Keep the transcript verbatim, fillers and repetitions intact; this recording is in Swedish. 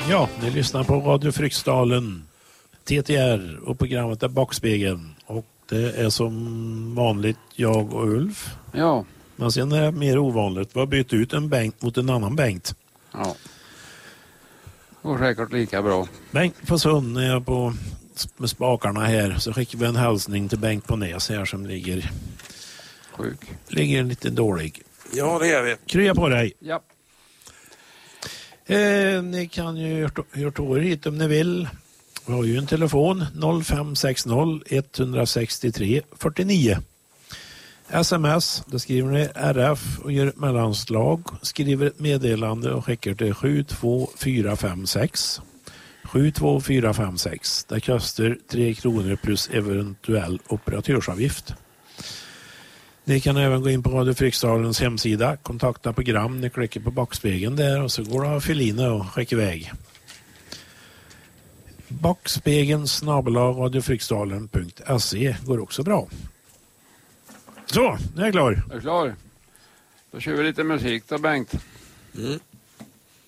Ja, ni lyssnar på Radio Fryksdalen, T T R och programmet är Backspegeln. Och det är som vanligt jag och Ulf. Ja. Men sen är det mer ovanligt. Vi har bytt ut en Bengt mot en annan Bengt. Ja. Och säkert lika bra. Bengt på Sund är på med spakarna här. Så skickar vi en hälsning till Bengt på Näs här som ligger sjuk. Ligger lite dålig. Ja, det är vi. Krya på dig. Ja. Eh, ni kan ju höra år hit om ni vill. Vi har ju en telefon noll fem sex noll ett sex tre fyra nio. Sms, då skriver ni R F och gör ett mellanslag. Skriver ett meddelande och skickar till sju två fyra fem sex. sju två fyra fem sex. Det kostar tre kronor plus eventuell operatörsavgift. Ni kan även gå in på Radio Fryksdalens hemsida, kontakta program, ni klickar på backspegeln där och så går det att fylla in och skicka iväg. Backspegeln snabel-a radiofryksdalen punkt se går också bra. Så, nu är jag klar. Jag är klar. Då kör vi lite musik då, Bengt. Mm.